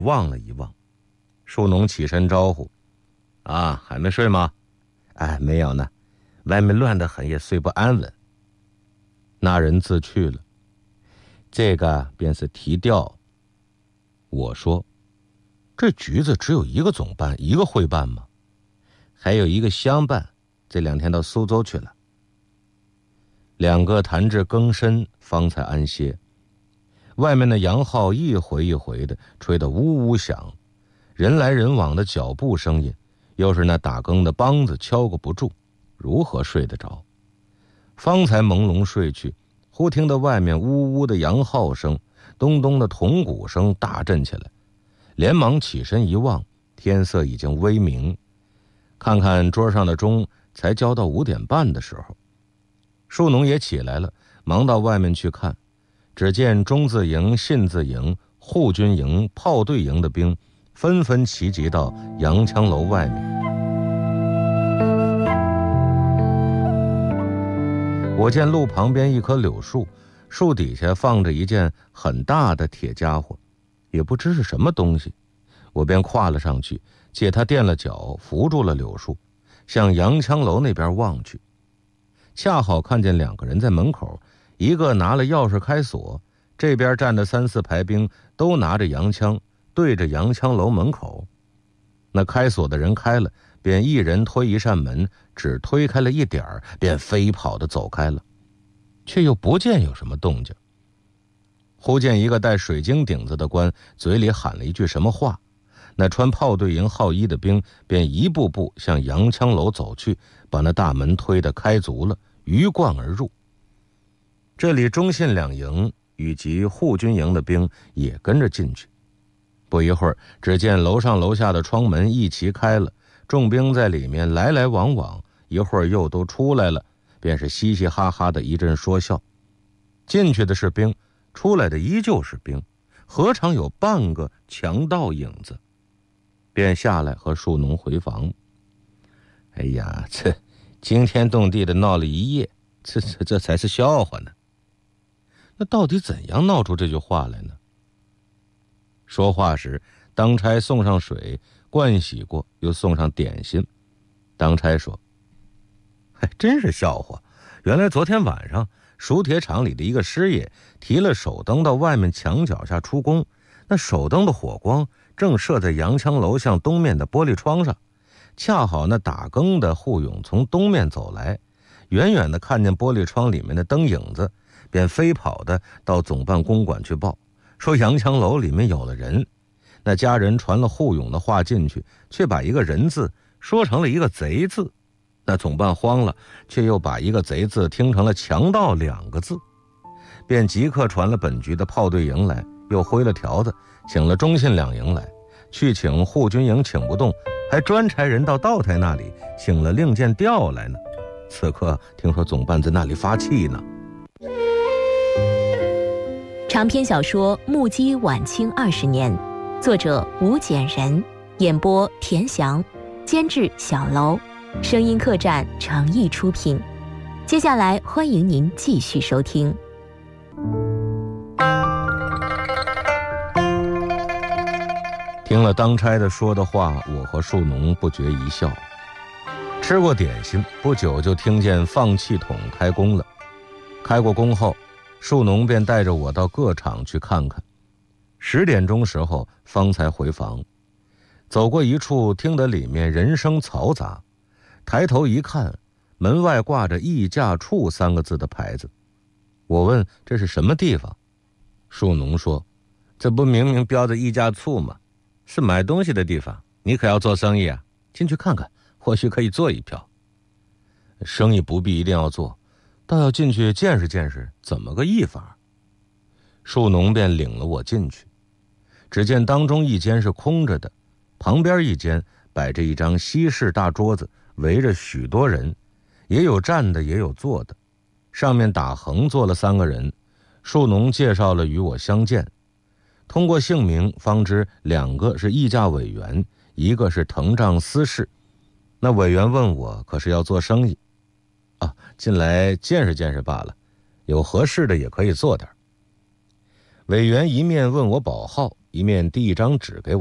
望了一望。树农起身招呼：“啊，还没睡吗？”“哎，没有呢，外面乱得很，也睡不安稳。”那人自去了。这个便是提调。我说：“这局子只有一个总办，一个会办吗？还有一个乡办，这2天到苏州去了。”2个谈至更深，方才安歇。外面的洋号一回一回的吹得呜呜响，人来人往的脚步声音，又是那打更的梆子敲个不住，如何睡得着？方才朦胧睡去，忽听得外面呜呜的洋号声，咚咚的铜鼓声大震起来，连忙起身一望，天色已经微明，看看桌上的钟，才交到5点半的时候。树农也起来了，忙到外面去看，只见中字营、信字营、护军营、炮队营的兵纷纷齐集到洋枪楼外面。我见路旁边一棵柳树，树底下放着一件很大的铁家伙，也不知是什么东西，我便跨了上去，借他垫了脚，扶住了柳树，向洋枪楼那边望去。恰好看见2个人在门口，一个拿了钥匙开锁，这边站着3、4排兵，都拿着洋枪，对着洋枪楼门口。那开锁的人开了，便一人推一扇门，只推开了一点儿，便飞跑的走开了，却又不见有什么动静。忽见一个戴水晶顶子的官嘴里喊了一句什么话，那穿炮队营号衣的兵便一步步向洋枪楼走去，把那大门推得开足了，鱼贯而入。这里中信2营以及护军营的兵也跟着进去。不一会儿，只见楼上楼下的窗门一齐开了，众兵在里面来来往往，一会儿又都出来了，便是嘻嘻哈哈的一阵说笑。进去的是兵，出来的依旧是兵，何尝有半个强盗影子？便下来和树农回房。哎呀，这惊天动地的闹了一夜，这才是笑话呢。那到底怎样闹出这句话来呢？说话时，当差送上水，盥洗过，又送上点心。当差说：“真是笑话！原来昨天晚上，熟铁厂里的一个师爷提了手灯到外面墙角下出工，那手灯的火光正射在洋枪楼向东面的玻璃窗上，恰好那打更的护勇从东面走来，远远的看见玻璃窗里面的灯影子，便飞跑的到总办公馆去报，说洋枪楼里面有了人。那家人传了护勇的话进去，却把一个人字说成了一个贼字。那总办慌了，却又把一个贼字听成了强盗2个字，便即刻传了本局的炮队营来，又挥了条子，请了中信2营来，去请护军营请不动，还专差人到道台那里请了令箭调来呢。此刻听说总办在那里发气呢。 长篇小说《目击晚清20年》，作者吴简人，演播田翔，监制小楼，声音客栈诚意出品。接下来欢迎您继续收听。 听了当差的说的话，我和树农不觉一笑。吃过点心，不久就听见放气筒开工了。开过工后，树农便带着我到各厂去看看。10点钟时候方才回房。走过一处，听得里面人声嘈杂，抬头一看，门外挂着议价处3个字的牌子。我问这是什么地方，树农说：“这不明明标着议价处吗？是买东西的地方，你可要做生意啊？进去看看，或许可以做一票。”生意不必一定要做，倒要进去见识见识怎么个意法。树农便领了我进去，只见当中一间是空着的，旁边一间摆着一张西式大桌子，围着许多人，也有站的也有坐的，上面打横坐了3个人。树农介绍了与我相见，通过姓名方知2个是议价委员，一个是腾账司事。那委员问我可是要做生意啊，进来见识见识罢了，有合适的也可以做点。委员一面问我保号， 一面递一张纸给我。